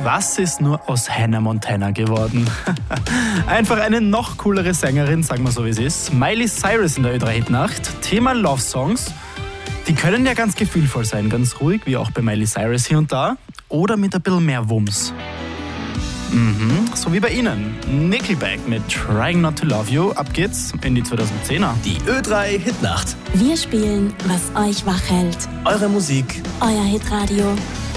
Was ist nur aus Hannah Montana geworden? Einfach eine noch coolere Sängerin, sagen wir so wie es ist. Miley Cyrus in der Ö3-Hit-Nacht. Thema Love Songs. Die können ja ganz gefühlvoll sein, ganz ruhig, wie auch bei Miley Cyrus hier und da. Oder mit ein bisschen mehr Wumms. So wie bei Ihnen. Nickelback mit Trying Not to Love You. Ab geht's in die 2010er. Die Ö3-Hit-Nacht. Wir spielen, was euch wach hält. Eure Musik. Euer Hitradio.